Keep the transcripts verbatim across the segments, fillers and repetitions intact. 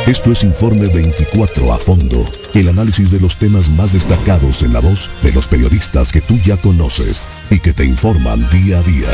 Esto es Informe veinticuatro a fondo, el análisis de los temas más destacados en la voz de los periodistas que tú ya conoces y que te informan día a día.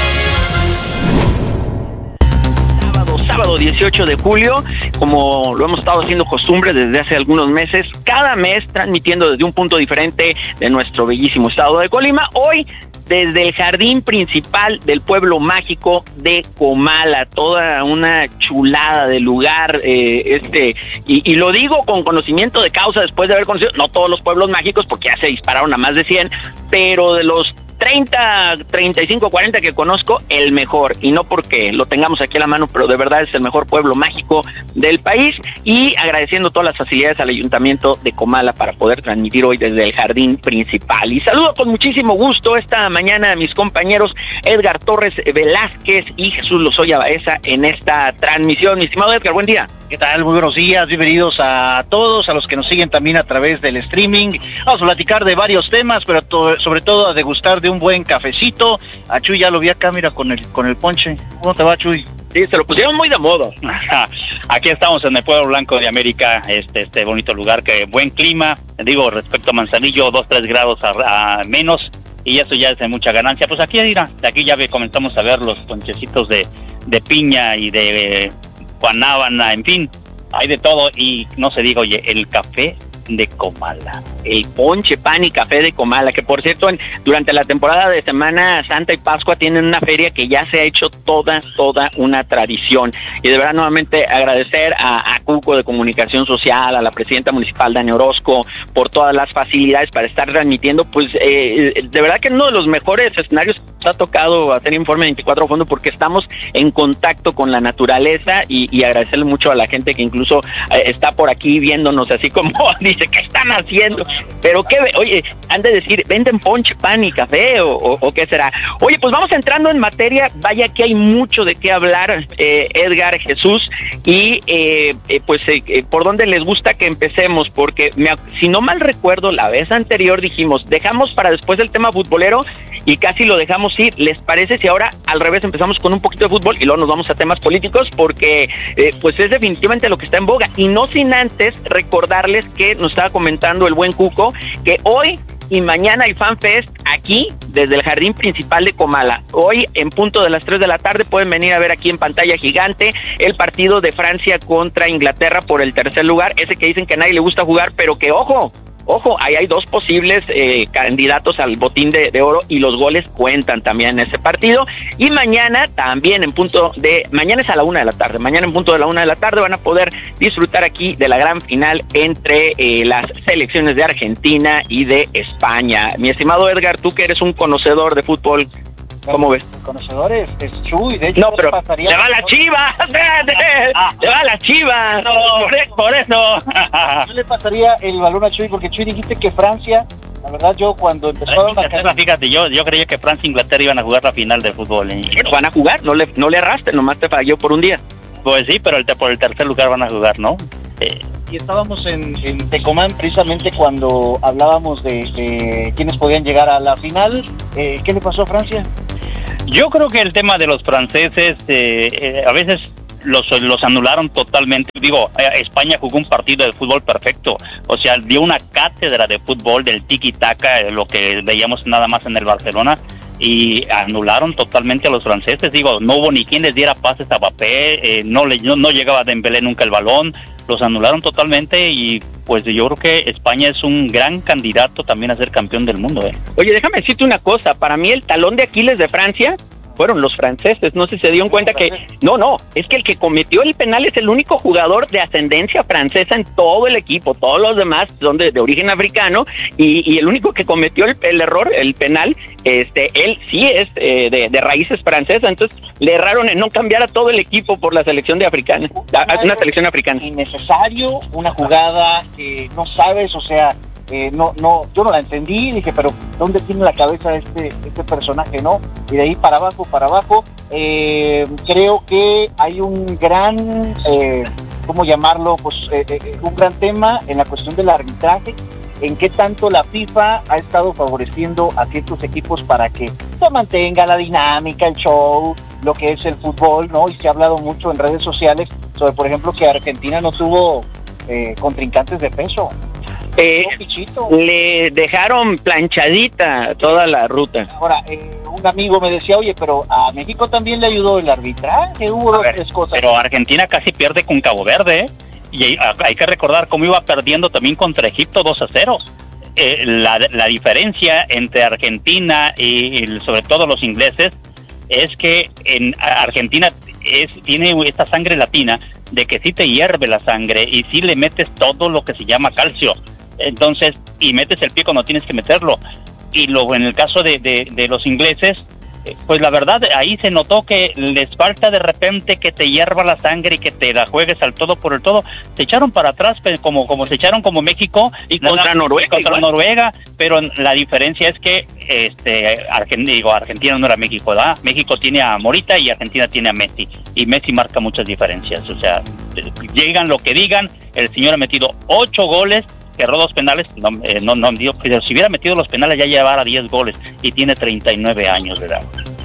Sábado, sábado dieciocho de julio, como lo hemos estado haciendo costumbre desde hace algunos meses, cada mes transmitiendo desde un punto diferente de nuestro bellísimo estado de Colima. Hoy desde el jardín principal del pueblo mágico de Comala, toda una chulada de lugar, eh, este, y, y lo digo con conocimiento de causa después de haber conocido, no todos los pueblos mágicos, porque ya se dispararon a más de cien, pero de los treinta, treinta y cinco, cuarenta que conozco, el mejor, y no porque lo tengamos aquí a la mano, pero de verdad es el mejor pueblo mágico del país, y agradeciendo todas las facilidades al Ayuntamiento de Comala para poder transmitir hoy desde el jardín principal. Y saludo con muchísimo gusto esta mañana a mis compañeros Edgar Torres Velázquez y Jesús Lozoya Baeza en esta transmisión. Mi estimado Edgar, buen día. ¿Qué tal? Muy buenos días, bienvenidos a todos, a los que nos siguen también a través del streaming. Vamos a platicar de varios temas, pero to- sobre todo a degustar de un buen cafecito. A Chuy ya lo vi acá, mira, con el con el ponche. ¿Cómo te va, Chuy? Sí, se lo pusieron muy de moda. Aquí estamos en el Pueblo Blanco de América, este este bonito lugar, que buen clima. Digo, respecto a Manzanillo, dos, tres grados a, a menos, y eso ya es de mucha ganancia. Pues aquí, mira, de aquí ya ve, comenzamos a ver los ponchecitos de, de piña y de guanábana, en fin, hay de todo. Y no se diga, oye, el café de Comala, el ponche, pan y café de Comala, que por cierto, en, durante la temporada de Semana Santa y Pascua tienen una feria que ya se ha hecho toda, toda una tradición. Y de verdad nuevamente agradecer a, a Cuco de Comunicación Social, a la presidenta municipal Dani Orozco, por todas las facilidades para estar transmitiendo, pues eh, de verdad que uno de los mejores escenarios nos ha tocado hacer Informe veinticuatro a fondo, porque estamos en contacto con la naturaleza, y, y agradecerle mucho a la gente que incluso eh, está por aquí viéndonos así como dice, ¿qué están haciendo? Pero qué, oye, han de decir, ¿venden ponche, pan y café o, o, o qué será? Oye, pues vamos entrando en materia. Vaya que hay mucho de qué hablar, eh, Edgar, Jesús, y eh, eh, pues eh, eh, ¿por dónde les gusta que empecemos? Porque me, si no mal recuerdo, la vez anterior dijimos, dejamos para después el tema futbolero, y casi lo dejamos ir. ¿Les parece si ahora al revés empezamos con un poquito de fútbol y luego nos vamos a temas políticos? Porque eh, pues es definitivamente lo que está en boga, y no sin antes recordarles que nos estaba comentando el buen Cuco que hoy y mañana hay FanFest aquí desde el jardín principal de Comala. Hoy en punto de las tres de la tarde pueden venir a ver aquí en pantalla gigante el partido de Francia contra Inglaterra por el tercer lugar, ese que dicen que a nadie le gusta jugar, pero que ojo, Ojo, ahí hay dos posibles eh, candidatos al botín de, de oro, y los goles cuentan también en ese partido. Y mañana también en punto de, mañana es a la una de la tarde, mañana en punto de la una de la tarde van a poder disfrutar aquí de la gran final entre eh, las selecciones de Argentina y de España. Mi estimado Edgar, tú que eres un conocedor de fútbol, ¿cómo ves? El conocedor es, es Chuy, de hecho no, pero le va la Chiva, le va la Chiva, no, por eso. ¿Qué le pasaría el balón a Chuy? Porque Chuy dijiste que Francia, la verdad yo cuando empezó a carrera, fíjate, yo yo creía que Francia e Inglaterra iban a jugar la final de fútbol. ¿eh? Bueno, van a jugar, no le no le erraste, nomás te falló por un día. Pues sí, pero el, por el tercer lugar van a jugar, ¿no? Eh, y estábamos en, en Tecomán precisamente cuando hablábamos de, de quiénes podían llegar a la final. Eh, ¿Qué le pasó a Francia? Yo creo que el tema de los franceses, eh, eh, a veces los, los anularon totalmente. Digo, eh, España jugó un partido de fútbol perfecto, o sea, dio una cátedra de fútbol, del tiki-taka, eh, lo que veíamos nada más en el Barcelona, y anularon totalmente a los franceses. Digo, no hubo ni quien les diera pases a Mbappé, eh, no, le, no, no llegaba a Dembélé nunca el balón, los anularon totalmente, y pues yo creo que España es un gran candidato también a ser campeón del mundo. ¿eh? Oye, déjame decirte una cosa, para mí el talón de Aquiles de Francia fueron los franceses. No sé si se dieron cuenta que, no, no, es que el que cometió el penal es el único jugador de ascendencia francesa en todo el equipo, todos los demás son de, de origen africano, y, y el único que cometió el, el error, el penal, este, él sí es eh, de, de raíces francesas, entonces le erraron en no cambiar a todo el equipo por la selección de africana, a, una selección africana. Innecesario, una jugada que no sabes, o sea, Eh, no, no, yo no la entendí, dije, pero ¿dónde tiene la cabeza este, este personaje, no? Y de ahí para abajo, para abajo, eh, creo que hay un gran, eh, ¿cómo llamarlo? Pues eh, eh, un gran tema en la cuestión del arbitraje, en qué tanto la FIFA ha estado favoreciendo a ciertos equipos para que se mantenga la dinámica, el show, lo que es el fútbol, ¿no? Y se ha hablado mucho en redes sociales sobre, por ejemplo, que Argentina no tuvo eh, contrincantes de peso. Eh, le dejaron planchadita toda la ruta. Ahora, eh, un amigo me decía, oye, pero a México también le ayudó el arbitraje, hubo a dos, ver, tres cosas. Pero Argentina casi pierde con Cabo Verde, ¿eh? Y hay, hay que recordar cómo iba perdiendo también contra Egipto dos a cero. Eh, la, la diferencia entre Argentina y, y sobre todo los ingleses es que en Argentina es, tiene esta sangre latina de que sí te hierve la sangre y sí le metes todo lo que se llama calcio. Entonces, y metes el pie cuando tienes que meterlo. Y luego en el caso de, de, de los ingleses, eh, pues la verdad, ahí se notó que les falta de repente que te hierva la sangre y que te la juegues al todo por el todo. Se echaron para atrás, como, como se echaron como México. Y contra la, Noruega. Contra igual. Noruega, pero la diferencia es que este Argentina, digo, Argentina no era México, ¿verdad? México tiene a Morita y Argentina tiene a Messi. Y Messi marca muchas diferencias. O sea, llegan lo que digan, el señor ha metido ocho goles, erró dos penales, no, eh, no, no, digo, pero si hubiera metido los penales ya llevara diez goles y tiene treinta y nueve años de edad.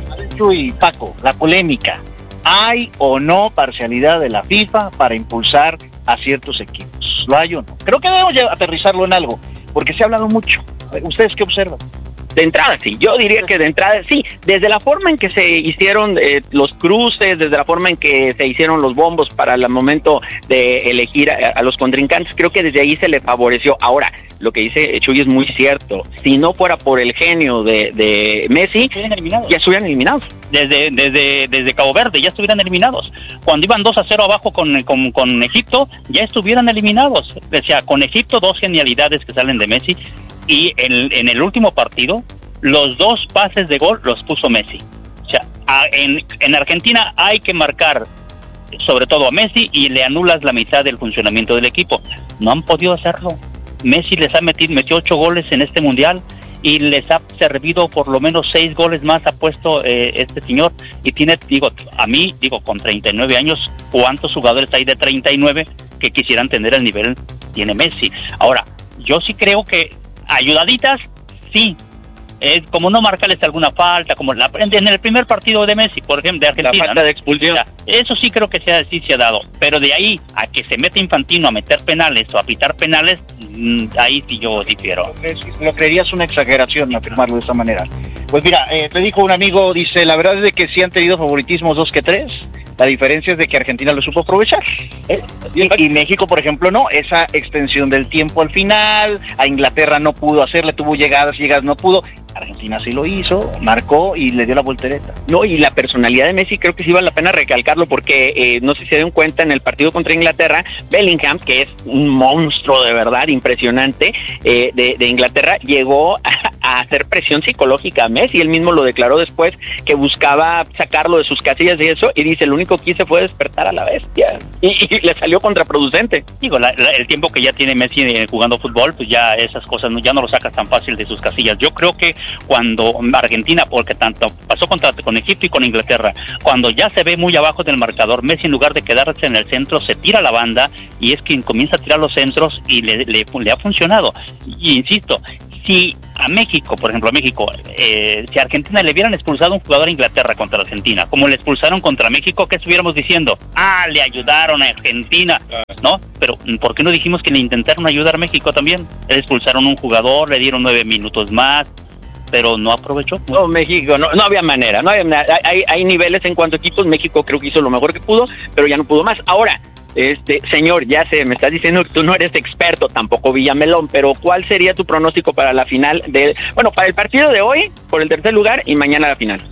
Y Paco, la polémica, ¿hay o no parcialidad de la FIFA para impulsar a ciertos equipos? ¿Lo hay o no? Creo que debemos aterrizarlo en algo, porque se ha hablado mucho. ¿Ustedes qué observan? De entrada sí, yo diría que de entrada sí, desde la forma en que se hicieron eh, los cruces, desde la forma en que se hicieron los bombos para el momento de elegir a, a los contrincantes, creo que desde ahí se le favoreció. Ahora, lo que dice Chuy es muy cierto, si no fuera por el genio de, de Messi, ya estuvieran eliminados. Desde, desde, desde Cabo Verde ya estuvieran eliminados. Cuando iban dos a cero abajo con, con, con Egipto, ya estuvieran eliminados. O sea, con Egipto dos genialidades que salen de Messi. Y en, en el último partido, los dos pases de gol los puso Messi. O sea, a, en, en Argentina hay que marcar sobre todo a Messi y le anulas la mitad del funcionamiento del equipo. No han podido hacerlo. Messi les ha metido, metió ocho goles en este mundial y les ha servido por lo menos seis goles más ha puesto eh, este señor. Y tiene, digo, a mí, digo, con treinta y nueve años, ¿cuántos jugadores hay de treinta y nueve que quisieran tener el nivel tiene Messi? Ahora, yo sí creo que ayudaditas, sí, eh, como no marcarles alguna falta, como la, en el primer partido de Messi, por ejemplo, de Argentina, la falta ¿no? de expulsión. O sea, eso sí creo que sea, sí se ha dado, pero de ahí a que se meta Infantino a meter penales o a pitar penales, mmm, ahí sí yo difiero. Lo creerías una exageración afirmarlo de esa manera. Pues mira, eh, te dijo un amigo, dice, la verdad es de que sí han tenido favoritismos dos que tres. La diferencia es de que Argentina lo supo aprovechar. ¿eh? Y, y México, por ejemplo, no. Esa extensión del tiempo al final, a Inglaterra no pudo hacerle, tuvo llegadas, llegadas, no pudo. Argentina sí lo hizo, marcó y le dio la voltereta. No, y la personalidad de Messi creo que sí vale la pena recalcarlo porque eh, no sé si se dieron cuenta en el partido contra Inglaterra, Bellingham, que es un monstruo de verdad, impresionante, eh, de, de Inglaterra, llegó a, a hacer presión psicológica a Messi, él mismo lo declaró después, que buscaba sacarlo de sus casillas y eso, y dice, lo único que hice fue despertar a la bestia, y, y le salió contraproducente. Digo, la, la, el tiempo que ya tiene Messi eh, jugando fútbol, pues ya esas cosas no, ya no lo sacas tan fácil de sus casillas. Yo creo que cuando Argentina, porque tanto pasó contra, con Egipto y con Inglaterra, cuando ya se ve muy abajo del marcador, Messi en lugar de quedarse en el centro, se tira a la banda y es quien comienza a tirar los centros y le, le, le ha funcionado. Y insisto, si a México, por ejemplo a México, eh, si a Argentina le hubieran expulsado a un jugador a Inglaterra contra Argentina, como le expulsaron contra México, ¿qué estuviéramos diciendo? Ah, le ayudaron a Argentina, ¿no? Pero ¿por qué no dijimos que le intentaron ayudar a México también? Le expulsaron a un jugador, le dieron nueve minutos más, pero no aprovechó. No, México, no, no había manera, no había manera. Hay, hay niveles en cuanto a equipos, México creo que hizo lo mejor que pudo, pero ya no pudo más. Ahora, este señor, ya sé, me estás diciendo que tú no eres experto, tampoco Villamelón, pero ¿cuál sería tu pronóstico para la final del, bueno, para el partido de hoy, por el tercer lugar y mañana la final?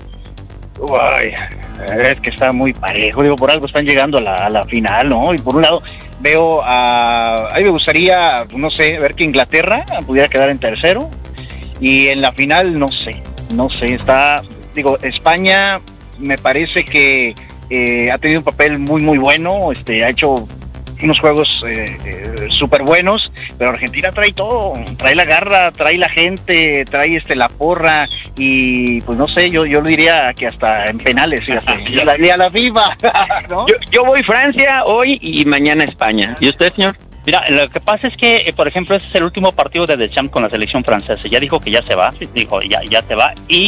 Uy, es que está muy parejo, digo, por algo están llegando a la, a la final, ¿no? Y por un lado veo a, a mí me gustaría, no sé, ver que Inglaterra pudiera quedar en tercero, y en la final no sé, no sé, está, digo, España me parece que eh, ha tenido un papel muy muy bueno, este, ha hecho unos juegos eh, eh, súper buenos, pero Argentina trae todo, trae la garra, trae la gente, trae este la porra, y pues no sé, yo yo lo diría que hasta en penales, fíjate, y a la, y a la FIFA, ¿no? Yo, yo voy Francia hoy y mañana España. ¿Y usted, señor? Mira, lo que pasa es que, eh, por ejemplo, ese es el último partido de Deschamps con la selección francesa. Ya dijo que ya se va, dijo ya ya se va, y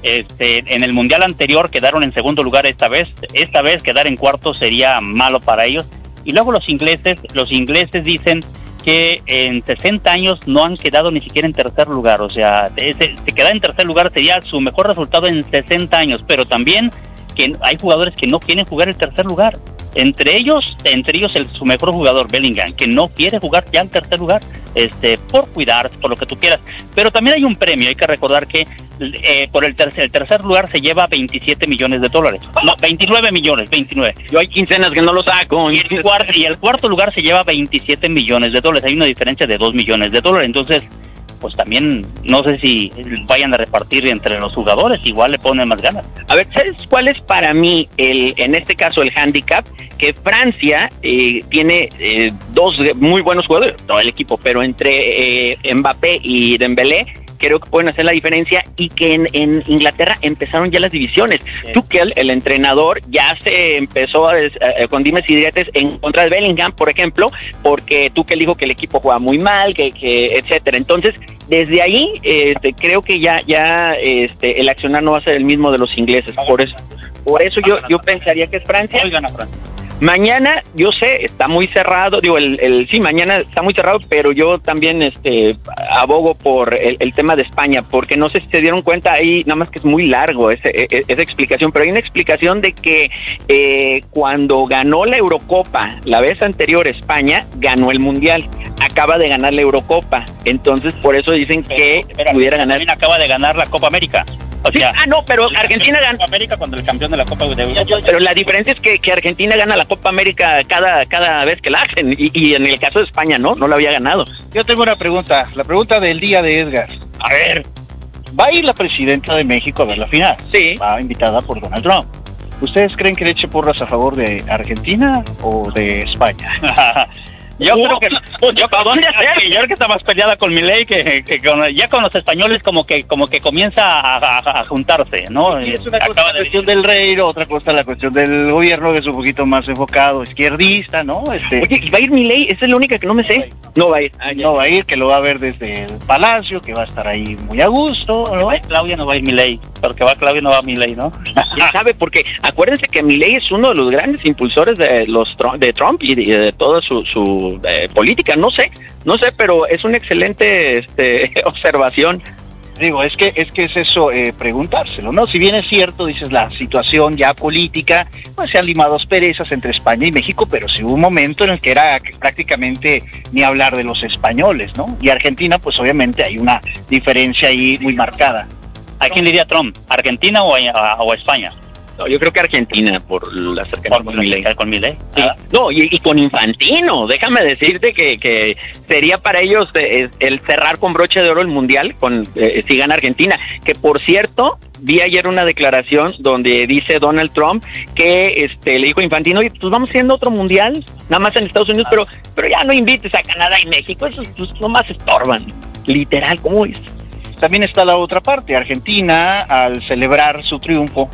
Este, en el mundial anterior quedaron en segundo lugar esta vez, esta vez quedar en cuarto sería malo para ellos. Y luego los ingleses, los ingleses dicen que en sesenta años no han quedado ni siquiera en tercer lugar, o sea, de, de, de quedar en tercer lugar sería su mejor resultado en sesenta años, pero también que hay jugadores que no quieren jugar el tercer lugar. Entre ellos, entre ellos el, su mejor jugador, Bellingham, que no quiere jugar ya en tercer lugar, este, por cuidarse, por lo que tú quieras. Pero también hay un premio, hay que recordar que eh, por el tercer, el tercer lugar se lleva veintisiete millones de dólares. No, veintinueve millones, veintinueve. Yo hay quincenas que no lo saco. Y el, cuarto, y el cuarto lugar se lleva veintisiete millones de dólares. Hay una diferencia de dos millones de dólares. Entonces, pues también no sé si vayan a repartir entre los jugadores, igual le ponen más ganas. A ver, ¿sabes cuál es para mí, el, en este caso, el handicap? Que Francia eh, tiene eh, dos muy buenos jugadores, todo el equipo, pero entre eh, Mbappé y Dembélé, creo que pueden hacer la diferencia, y que en, en Inglaterra empezaron ya las divisiones. Sí. Tuchel, el entrenador, ya se empezó a, a, con dimes y diretes en contra de Bellingham, por ejemplo, porque Tuchel dijo que el equipo juega muy mal, que, que etcétera. Entonces, desde ahí, este, creo que ya, ya, este, el accionar no va a ser el mismo de los ingleses. Por eso, por eso yo, yo pensaría que es Francia. Hoy gana Francia. Mañana, yo sé, está muy cerrado, digo, el, el sí, mañana está muy cerrado, pero yo también este abogo por el, el tema de España, porque no sé si se dieron cuenta ahí, nada más que es muy largo ese, esa explicación, pero hay una explicación de que eh, cuando ganó la Eurocopa, la vez anterior España, ganó el Mundial, acaba de ganar la Eurocopa, entonces por eso dicen que pero, pudiera ganar. También acaba de ganar la Copa América. O sea, sí, ah, no, pero Argentina gana América cuando el campeón de la Copa de Europa. Pero la diferencia es que, que Argentina gana la Copa América cada cada vez que la hacen, y, y en el caso de España no, no la había ganado. Yo tengo una pregunta, la pregunta del día de Edgar. A ver, ¿va a ir la presidenta de México a ver la final? Sí. Va invitada por Donald Trump. ¿Ustedes creen que le eche porras a favor de Argentina o de España? Yo creo que yo, ¿para dónde hacer? Yo creo que está más peleada con Milei que, que con, ya con los españoles como que como que comienza a, a, a juntarse, ¿no? Sí, es una cosa la cuestión del rey, otra cosa la cuestión del gobierno, que es un poquito más enfocado izquierdista, ¿no? Este, Oye, ¿y va a ir Milei? Esa es la única que no me sé. No va a ir. Ah, no va a ir, que lo va a ver desde el palacio, que va a estar ahí muy a gusto, ¿no? Va Claudia, no va a ir Milei, porque va Claudia, no va Milei, ¿no? ¿Quién sabe? Porque acuérdense que Milei es uno de los grandes impulsores de los de Trump y de, de toda su, su eh, política. No sé, no sé, pero es una excelente este, observación. Digo, es que es que es eso, eh, preguntárselo, ¿no? Si bien es cierto, dices, la situación ya política, pues se han limado asperezas entre España y México, pero sí hubo un momento en el que era prácticamente ni hablar de los españoles, ¿no? Y Argentina, pues obviamente hay una diferencia ahí muy marcada. ¿A quién le diría Trump? ¿Argentina o a, o a España? No, yo creo que Argentina, por la cercanía con Milei. Con Milei. Sí. Ah. No, y, y con Infantino, déjame decirte que, que sería para ellos eh, el cerrar con broche de oro el Mundial, con eh, si gana Argentina, que por cierto, vi ayer una declaración donde dice Donald Trump que este le dijo a Infantino, oye, pues vamos haciendo otro Mundial, nada más en Estados Unidos, pero pero ya no invites a Canadá y México, esos pues, nomás estorban, literal, ¿cómo es? También está la otra parte, Argentina, al celebrar su triunfo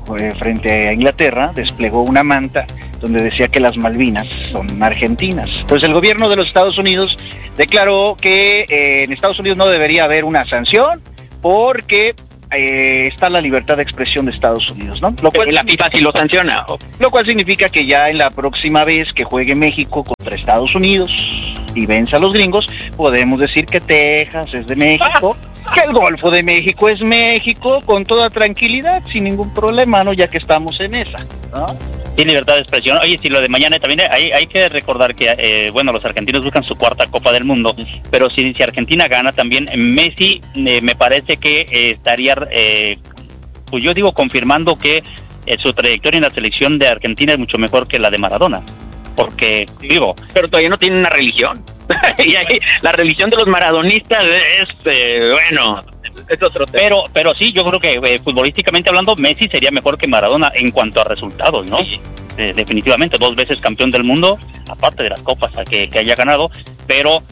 frente a Inglaterra, desplegó una manta donde decía que las Malvinas son argentinas. Entonces el gobierno de los Estados Unidos declaró que eh, en Estados Unidos no debería haber una sanción porque eh, está la libertad de expresión de Estados Unidos, ¿no? Lo cual la FIFA sí lo sanciona. Lo cual significa que ya en la próxima vez que juegue México contra Estados Unidos y venza a los gringos, podemos decir que Texas es de México. ¡Ah! Que el Golfo de México es México con toda tranquilidad, sin ningún problema, ¿no? Ya que estamos en esa, ¿no? Sí, libertad de expresión. Oye, si lo de mañana también hay, hay que recordar que, eh, bueno, los argentinos buscan su cuarta Copa del Mundo, pero si, si Argentina gana también, Messi eh, me parece que eh, estaría, eh, pues yo digo, confirmando que eh, su trayectoria en la selección de Argentina es mucho mejor que la de Maradona, porque, sí, digo... Pero todavía no tiene una religión. Y ahí, la religión de los maradonistas es, eh, bueno, es otro tema. Pero, pero sí, yo creo que eh, futbolísticamente hablando, Messi sería mejor que Maradona en cuanto a resultados, ¿no? Sí. Eh, definitivamente, dos veces campeón del mundo, aparte de las copas que, que haya ganado, pero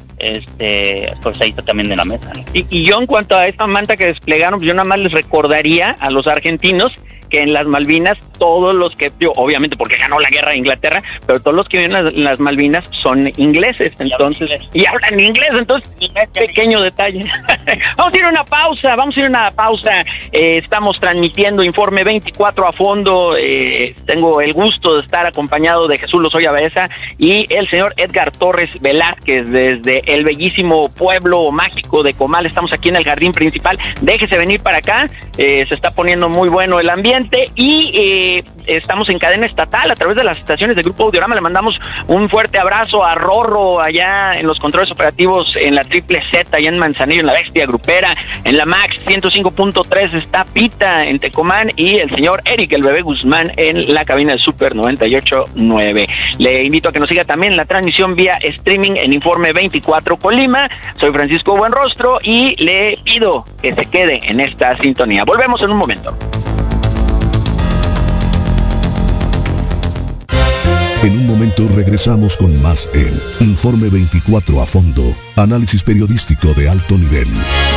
este pues ahí está también de la mesa, ¿no? Y, y yo en cuanto a esta manta que desplegaron, yo nada más les recordaría a los argentinos que en las Malvinas todos los que, yo, obviamente porque ganó la guerra de Inglaterra, pero todos los que viven en las, las Malvinas son ingleses, entonces, y hablan inglés, entonces, pequeño detalle. Vamos a ir a una pausa, vamos a ir a una pausa, eh, estamos transmitiendo Informe veinticuatro a fondo, eh, tengo el gusto de estar acompañado de Jesús Lozoya Baeza y el señor Edgar Torres Velázquez desde el bellísimo pueblo mágico de Comal. Estamos aquí en el jardín principal, déjese venir para acá, eh, se está poniendo muy bueno el ambiente y eh, estamos en cadena estatal a través de las estaciones del Grupo Audiorama. Le mandamos un fuerte abrazo a Rorro allá en los controles operativos en la Triple Z, allá en Manzanillo, en la Bestia Grupera, en la Max ciento cinco punto tres está Pita en Tecomán y el señor Eric el Bebé Guzmán en la cabina de Super noventa y ocho punto nueve. Le invito a que nos siga también en la transmisión vía streaming en Informe veinticuatro Colima. Soy Francisco Buenrostro y le pido que se quede en esta sintonía. Volvemos en un momento. En un momento regresamos con más en Informe veinticuatro a fondo, análisis periodístico de alto nivel.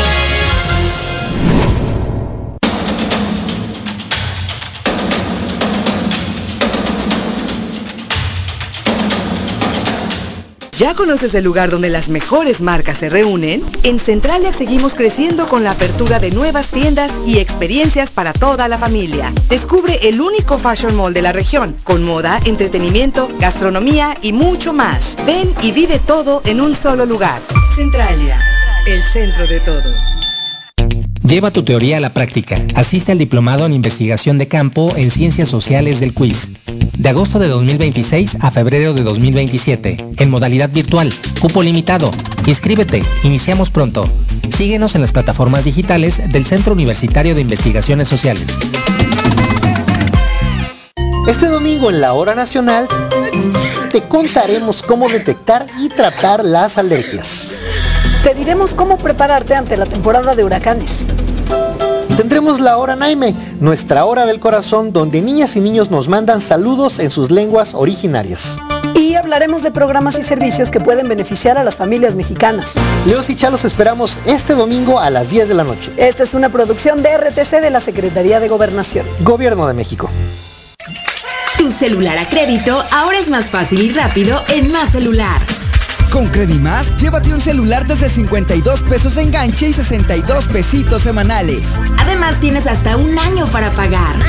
¿Ya conoces el lugar donde las mejores marcas se reúnen? En Centralia seguimos creciendo con la apertura de nuevas tiendas y experiencias para toda la familia. Descubre el único fashion mall de la región, con moda, entretenimiento, gastronomía y mucho más. Ven y vive todo en un solo lugar. Centralia, el centro de todo. Lleva tu teoría a la práctica. Asiste al diplomado en investigación de campo en ciencias sociales del C U I S. De agosto de dos mil veintiséis a febrero de dos mil veintisiete. En modalidad virtual. Cupo limitado. Inscríbete. Iniciamos pronto. Síguenos en las plataformas digitales del Centro Universitario de Investigaciones Sociales. Este domingo en la Hora Nacional te contaremos cómo detectar y tratar las alergias. Te diremos cómo prepararte ante la temporada de huracanes. Tendremos la Hora Naime, nuestra hora del corazón, donde niñas y niños nos mandan saludos en sus lenguas originarias. Y hablaremos de programas y servicios que pueden beneficiar a las familias mexicanas. Leos y Chalos esperamos este domingo a las diez de la noche. Esta es una producción de R T C de la Secretaría de Gobernación. Gobierno de México. Tu celular a crédito ahora es más fácil y rápido en Más Celular. Con Credimás, llévate un celular desde cincuenta y dos pesos de enganche y sesenta y dos pesitos semanales. Además, tienes hasta un año para pagar.